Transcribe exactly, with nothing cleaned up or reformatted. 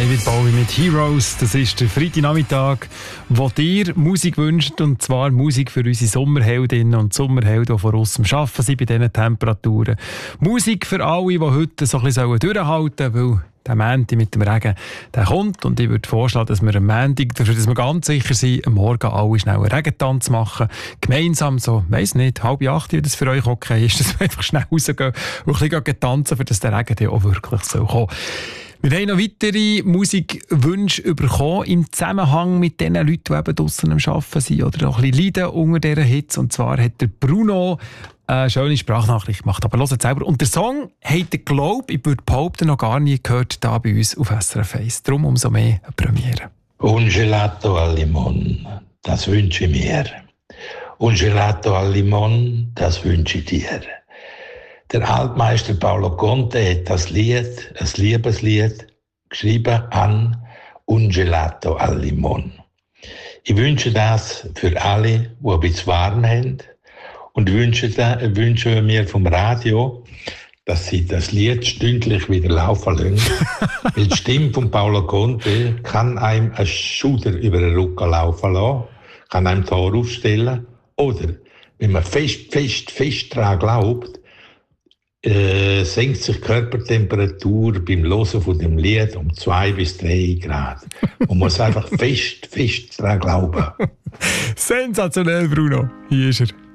David Bowie mit Heroes. Das ist der Freitagnachmittag, wo dir Musik wünscht, und zwar Musik für unsere Sommerheldinnen und Sommerhelden, die vor uns am Arbeiten sind bei diesen Temperaturen. Musik für alle, die heute so ein bisschen durchhalten sollen, weil der Montag mit dem Regen, der kommt, und ich würde vorschlagen, dass wir am Montag, dafür, dass wir ganz sicher sind, am Morgen alle schnell einen Regentanz machen. Gemeinsam, so, weiss nicht, halb acht, wie das für euch okay ist, dass wir einfach schnell rausgehen und ein bisschen tanzen, für dass der Regen dann auch wirklich so kommt. Wir haben noch weitere Musikwünsche bekommen im Zusammenhang mit den Leuten, die eben draussen am Arbeiten sind oder noch ein bisschen leiden unter dieser Hitze. Und zwar hat der Bruno eine schöne Sprachnachricht gemacht. Aber hört selber. Und der Song hat der Glaube, ich würde behaupten, noch gar nie gehört hier bei uns auf S R F eins. Darum umso mehr eine Premiere. Un gelato al limon, das wünsche ich mir. Un gelato al limon, das wünsche ich dir. Der Altmeister Paolo Conte hat das Lied, ein Liebeslied, geschrieben an Un gelato al limon. Ich wünsche das für alle, die ein bisschen warm haben. Und wünsche, wünsche mir vom Radio, dass sie das Lied stündlich wieder laufen lassen. Weil die Stimme von Paolo Conte kann einem ein Schuder über den Rücken laufen lassen, kann einem Tor aufstellen. Oder, wenn man fest, fest, fest daran glaubt, äh, senkt sich die Körpertemperatur beim Hören von dem Lied um zwei bis drei Grad. Man muss einfach fest, fest daran glauben. Sensationell, Bruno. Hier ist er.